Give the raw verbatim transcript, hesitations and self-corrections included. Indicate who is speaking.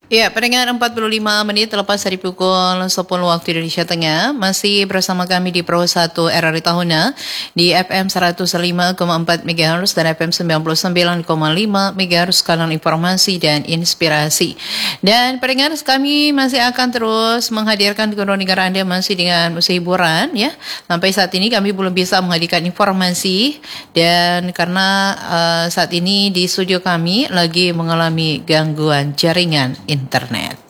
Speaker 1: Ya, pendengar empat puluh lima menit terlepas dari pukul sepuluh waktu Indonesia Tengah, masih bersama kami di Pro satu R R I Tahuna di F M seratus lima koma empat MHz dan F M sembilan puluh sembilan koma lima MHz, kanal informasi dan inspirasi. Dan pendengar, kami masih akan terus menghadirkan negara Anda masih dengan musik hiburan ya. Sampai saat ini kami belum bisa menghadirkan informasi dan karena uh, saat ini di studio kami lagi mengalami gangguan jaringan internet.